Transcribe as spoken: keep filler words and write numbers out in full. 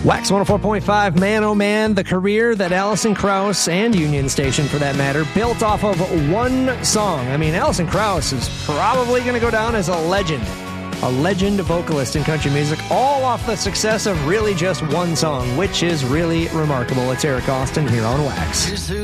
Wax one oh four point five, Man Oh Man, the career that Alison Krauss, and Union Station for that matter, built off of one song. I mean, Alison Krauss is probably going to go down as a legend. A legend vocalist in country music, all off the success of really just one song, which is really remarkable. It's Eric Austin here on Wax.